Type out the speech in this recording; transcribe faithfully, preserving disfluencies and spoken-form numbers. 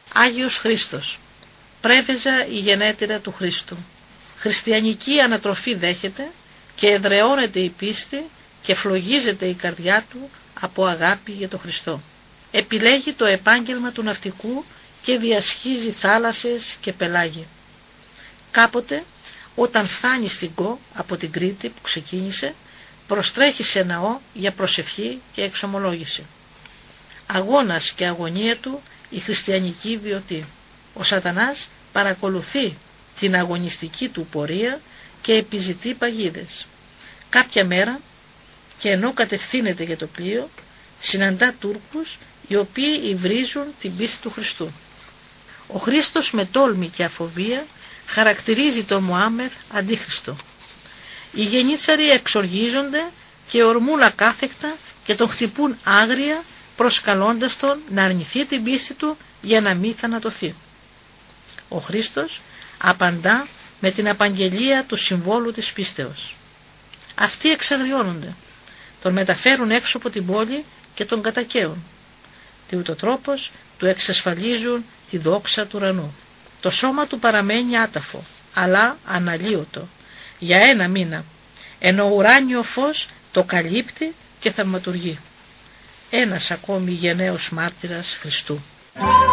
Άγιος Χρήστος. Πρέβεζα η γενέτειρα του Χριστού. Χριστιανική ανατροφή δέχεται και εδραιώνεται η πίστη και φλογίζεται η καρδιά του από αγάπη για τον Χριστό. Επιλέγει το επάγγελμα του ναυτικού και διασχίζει θάλασσες και πελάγι. Κάποτε, όταν φτάνει στην Κο από την Κρήτη που ξεκίνησε, προστρέχει σε ναό για προσευχή και εξομολόγηση. Αγώνας και αγωνία του η χριστιανική βιωτή. Ο σατανάς παρακολουθεί την αγωνιστική του πορεία και επιζητεί παγίδες. Κάποια μέρα, και ενώ κατευθύνεται για το πλοίο, συναντά Τούρκους οι οποίοι υβρίζουν την πίστη του Χριστού. Ο Χρήστος με τόλμη και αφοβία χαρακτηρίζει τον Μωάμεθ αντίχριστο. Οι γενίτσαροι εξοργίζονται και ορμούν ακάθεκτα και τον χτυπούν άγρια, προσκαλώντας τον να αρνηθεί την πίστη του για να μην θανατωθεί. Ο Χριστός απαντά με την απαγγελία του συμβόλου της πίστεως. Αυτοί εξαγριώνονται, τον μεταφέρουν έξω από την πόλη και τον κατακαίουν. Τι ούτω τρόπος του εξασφαλίζουν τη δόξα του ουρανού. Το σώμα του παραμένει άταφο, αλλά αναλύωτο, για ένα μήνα, ενώ ουράνιο φως το καλύπτει και θαυματουργεί. Ένας ακόμη γενναίος μάρτυρας Χριστού.